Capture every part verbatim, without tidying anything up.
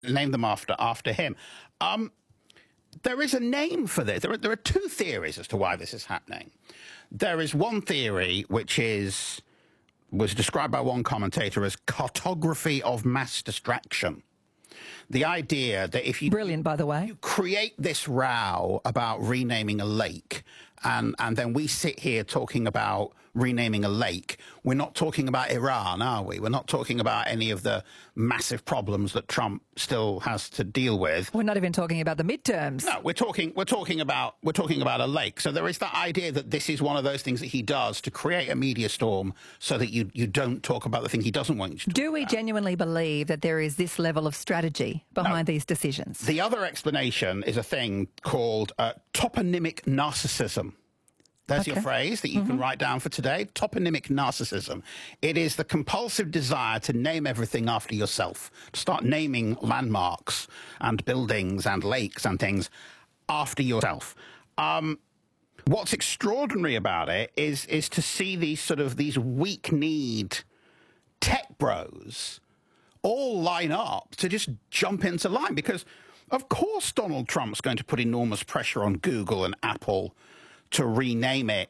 name them after after him. Um, there is a name for this. There are, there are two theories as to why this is happening. There is one theory which is was described by one commentator as cartography of mass distraction. The idea that if you brilliant, by the way, you create this row about renaming a lake, and and then we sit here talking about renaming a lake, we're not talking about Iran, are we? We're not talking about any of the massive problems that Trump still has to deal with. We're not even talking about the midterms. No, we're talking we're talking about we're talking about a lake. So there is that idea that this is one of those things that he does to create a media storm so that you you don't talk about the thing he doesn't want you to talk Do we about. genuinely believe that there is this level of strategy behind No. these decisions? The other explanation is a thing called uh, toponymic narcissism. There's Okay. your phrase that you Mm-hmm. can write down for today. Toponymic narcissism. It is the compulsive desire to name everything after yourself. To start naming landmarks and buildings and lakes and things after yourself. Um, what's extraordinary about it is is to see these sort of these weak-kneed tech bros all line up to just jump into line, because of course Donald Trump's going to put enormous pressure on Google and Apple to rename it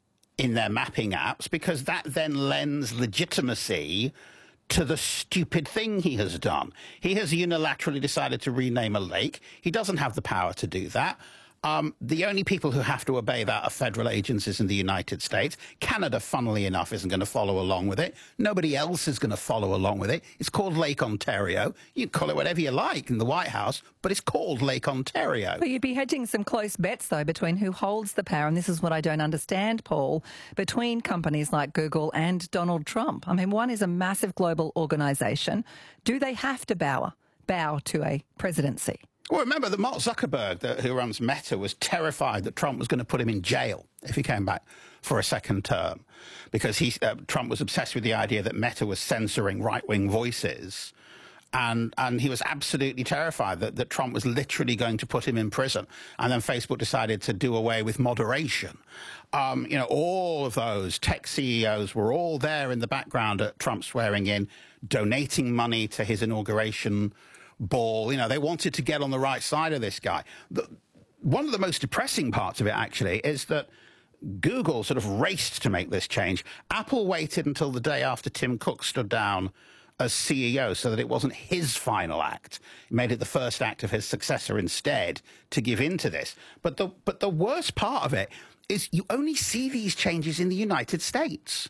in their mapping apps, because that then lends legitimacy to the stupid thing he has done. He has unilaterally decided to rename a lake. He doesn't have the power to do that. Um, the only people who have to obey that are federal agencies in the United States. Canada, funnily enough, isn't going to follow along with it. Nobody else is going to follow along with it. It's called Lake Ontario. You can call it whatever you like in the White House, but it's called Lake Ontario. But you'd be hedging some close bets, though, between who holds the power, and this is what I don't understand, Paul, between companies like Google and Donald Trump. I mean, one is a massive global organisation. Do they have to bow, bow to a presidency? Well, remember that Mark Zuckerberg, the, who runs Meta, was terrified that Trump was going to put him in jail if he came back for a second term, because he, uh, Trump was obsessed with the idea that Meta was censoring right-wing voices. And and he was absolutely terrified that, that Trump was literally going to put him in prison. And then Facebook decided to do away with moderation. Um, you know, all of those tech C E Os were all there in the background at Trump swearing in, donating money to his inauguration ball. You know, they wanted to get on the right side of this guy. The, one of the most depressing parts of it, actually, is that Google sort of raced to make this change. Apple waited until the day after Tim Cook stood down as C E O so that it wasn't his final act. He made it the first act of his successor instead to give in to this. But the, but the worst part of it is you only see these changes in the United States.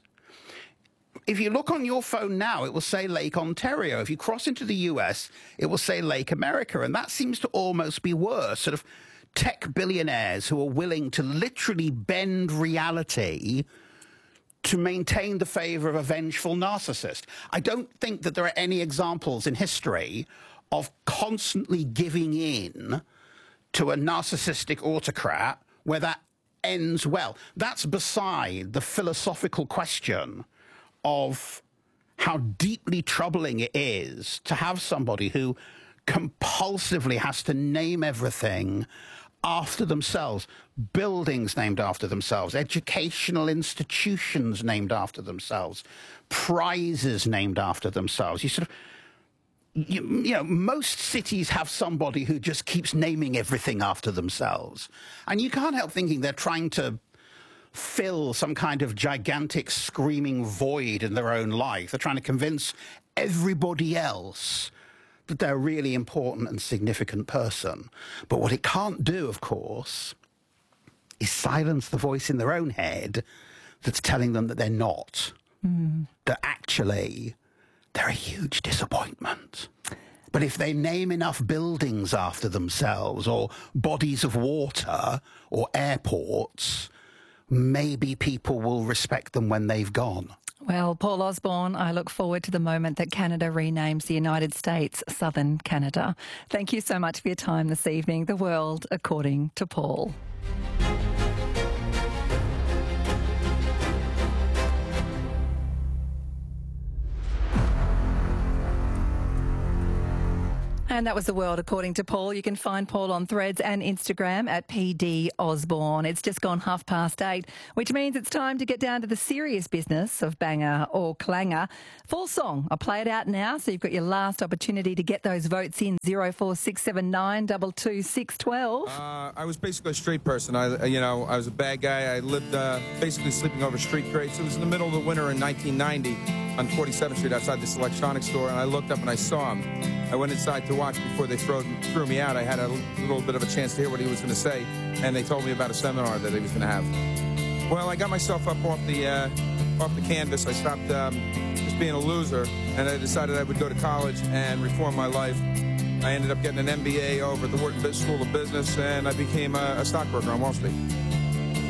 If you look on your phone now, it will say Lake Ontario. If you cross into the U S, it will say Lake America. And that seems to almost be worse. Sort of tech billionaires who are willing to literally bend reality to maintain the favor of a vengeful narcissist. I don't think that there are any examples in history of constantly giving in to a narcissistic autocrat where that ends well. That's beside the philosophical question of how deeply troubling it is to have somebody who compulsively has to name everything after themselves, buildings named after themselves, educational institutions named after themselves, prizes named after themselves. You sort of, you, you know, most cities have somebody who just keeps naming everything after themselves. And you can't help thinking they're trying to fill some kind of gigantic screaming void in their own life. They're trying to convince everybody else that they're a really important and significant person. But what it can't do, of course, is silence the voice in their own head that's telling them that they're not. Mm. That actually they're a huge disappointment. But if they name enough buildings after themselves, or bodies of water, or airports, maybe people will respect them when they've gone. Well, Paul Osborne, I look forward to the moment that Canada renames the United States Southern Canada. Thank you so much for your time this evening. The World According to Paul. And that was the world according to Paul. You can find Paul on Threads and Instagram at P D Osborne. It's just gone half past eight, which means it's time to get down to the serious business of banger or clanger. Full song. I'll play it out now, so you've got your last opportunity to get those votes in. zero four six seven nine two two six one two. Uh, I was basically a street person. I, you know, I was a bad guy. I lived uh, basically sleeping over street crates. It was in the middle of the winter in nineteen ninety on forty-seventh Street outside this electronics store, and I looked up and I saw him. I went inside to watch before they threw, threw me out. I had a little bit of a chance to hear what he was going to say, and they told me about a seminar that he was going to have. Well, I got myself up off the uh, off the canvas. I stopped um, just being a loser, and I decided I would go to college and reform my life. I ended up getting an M B A over at the Wharton School of Business, and I became a, a stockbroker on Wall Street.